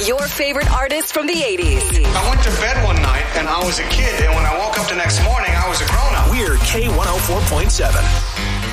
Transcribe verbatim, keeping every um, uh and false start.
Your favorite artists from the eighties. I went to bed one night and I was a kid, and when I woke up the next morning, I was a grown-up. We're K one oh four point seven.